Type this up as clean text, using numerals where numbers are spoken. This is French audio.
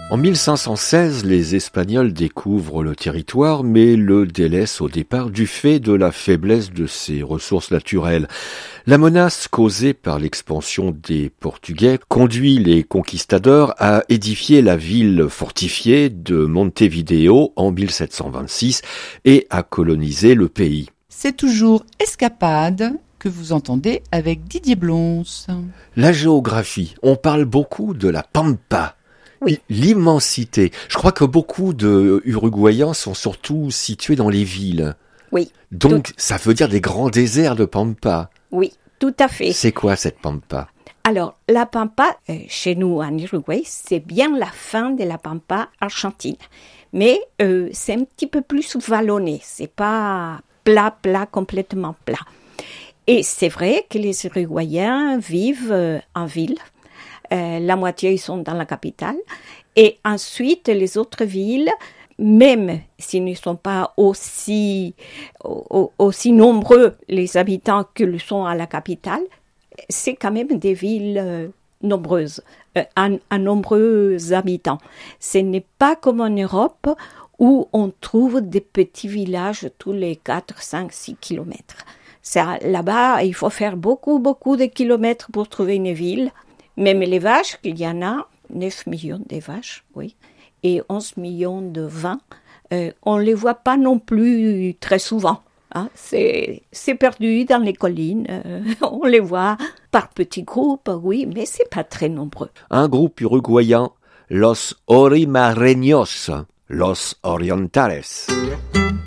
En 1516, les Espagnols découvrent le territoire, mais le délaissent au départ du fait de la faiblesse de ses ressources naturelles. La menace causée par l'expansion des Portugais conduit les conquistadors à édifier la ville fortifiée de Montevideo en 1726 et à coloniser le pays. C'est toujours Escapade que vous entendez avec Didier Blons. La géographie, on parle beaucoup de la Pampa. Oui. L'immensité. Je crois que beaucoup de Uruguayens sont surtout situés dans les villes. Oui. Donc, ça veut dire des grands déserts de Pampa. Oui, tout à fait. C'est quoi cette Pampa? Alors, la Pampa, chez nous en Uruguay, c'est bien la fin de la Pampa argentine. Mais c'est un petit peu plus vallonné. C'est pas plat, complètement plat. Et c'est vrai que les Uruguayens vivent en ville. La moitié, ils sont dans la capitale. Et ensuite, les autres villes, même s'ils ne sont pas aussi nombreux, les habitants, que le sont à la capitale, c'est quand même des villes nombreuses, à nombreux habitants. Ce n'est pas comme en Europe où on trouve des petits villages tous les 4, 5, 6 kilomètres. Là-bas, il faut faire beaucoup de kilomètres pour trouver une ville. Même les vaches, il y en a 9 millions de vaches, oui, et 11 millions de vins, on ne les voit pas non plus très souvent. Hein. C'est perdu dans les collines, on les voit par petits groupes, oui, mais ce n'est pas très nombreux. Un groupe uruguayen, Los Orimareños, Los Orientales.